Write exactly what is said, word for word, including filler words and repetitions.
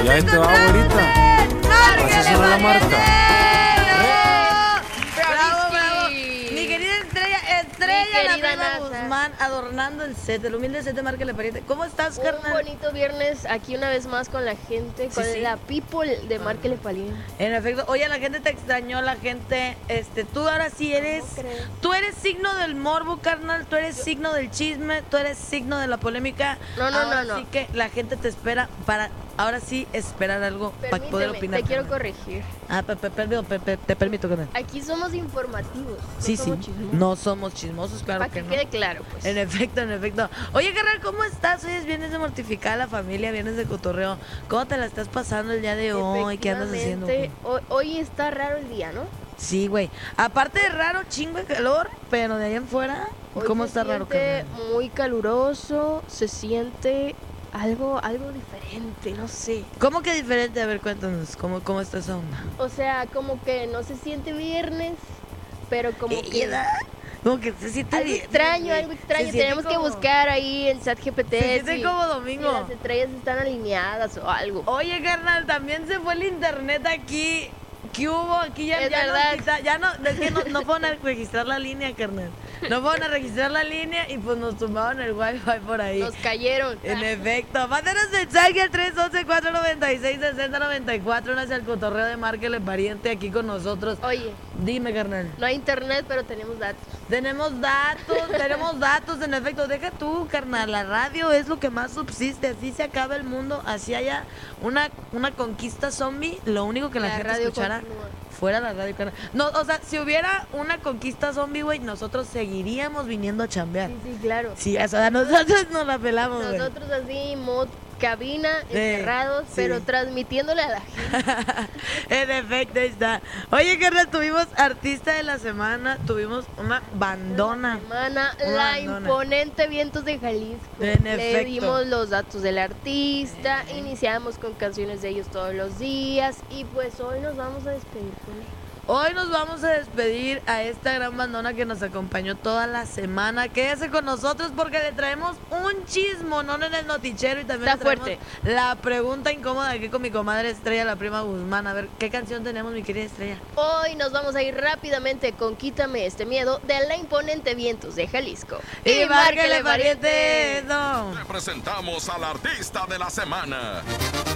Y ahí te va, güerita. Así suena la marca. Bravo, bravo. Mi querida Estrella, Estrella, Mi la querida prima NASA. Guzmán, adornando el set, el humilde set de Márquele Pariente. ¿Cómo estás, Un carnal? bonito viernes aquí una vez más con la gente, con Sí, sí. la people de Márquele Pariente. En efecto, oye, la gente te extrañó, la gente, este, tú ahora sí eres, ¿Cómo crees? tú eres signo del morbo, carnal, tú eres signo del chisme, tú eres signo de la polémica. No, no, Ahora no, no. sí que la gente te espera para, ahora sí, esperar algo para poder Permíteme, opinar. te quiero carnal. corregir. Ah, pe- pe- permiso, pe- pe- te permito, carnal. Aquí somos informativos. No Sí, sí, somos chismosos. no somos chismosos, claro Para que que no. quede claro, pues. En efecto, en efecto. Oye, carnal, ¿cómo estás? Hoy es viernes de mortificar a la familia, viernes de cotorreo. ¿Cómo te la estás pasando el día de hoy? ¿Qué andas haciendo? Efectivamente, Hoy, hoy está raro el día, ¿no? Sí, güey. Aparte de raro, chingo de calor, pero de ahí en fuera, Hoy ¿cómo se está raro, siente carnal? muy caluroso, se siente algo, algo diferente, no sé. ¿Cómo que diferente? A ver, cuéntanos, ¿cómo, cómo está esa onda? O sea, como que no se siente viernes, pero como que Como que se siente algo bien, extraño, güey. algo Se extraño. siente Tenemos que como- buscar ahí en ChatGPT Se siente si, como si domingo. las estrellas están alineadas o algo. Oye, carnal, también se fue el internet aquí. ¿Qué hubo? Aquí ya, Es ya nos verdad. quita- ya no, es que no, no fueron a registrar la línea, carnal. No fueron a registrar la línea y pues nos tumbaron el wifi por ahí. Nos cayeron. En efecto, mándenos mensaje al tres once, cuatro noventa y seis, sesenta noventa y cuatro, hacia el cotorreo de Márquele Pariente aquí con nosotros. Oye, Dime, carnal. no hay internet, pero tenemos datos. Tenemos datos, tenemos datos, en efecto. Deja tú, carnal, la radio es lo que más subsiste. Así se acaba el mundo, así haya una, una conquista zombie. Lo único que la, La gente radio escuchara continúa. fuera la radio, carnal. No, o sea, si hubiera una conquista zombie, güey, nosotros seguiríamos viniendo a chambear. Sí, sí, claro. Sí, o sea, nosotros nos la pelamos, güey. Nosotros así, mod cabina, Eh, encerrados, sí. pero transmitiéndole a la gente. En efecto, ahí está. Oye, carnal, tuvimos artista de la semana, tuvimos una bandona. Semana, Una la bandona. imponente Vientos de Jalisco. En Le efecto. dimos los datos del artista, iniciamos con canciones de ellos todos los días y pues hoy nos vamos a despedir con él. Hoy nos vamos a despedir a esta gran bandona que nos acompañó toda la semana. Quédese con nosotros porque le traemos un chismonón en el notichero y también Está le traemos fuerte. la pregunta incómoda aquí con mi comadre Estrella, la prima Guzmán. A ver, ¿qué canción tenemos, mi querida Estrella? Hoy nos vamos a ir rápidamente con Quítame este miedo de la imponente Vientos de Jalisco. Y, márquele, pariente, no. Te presentamos al artista de la semana.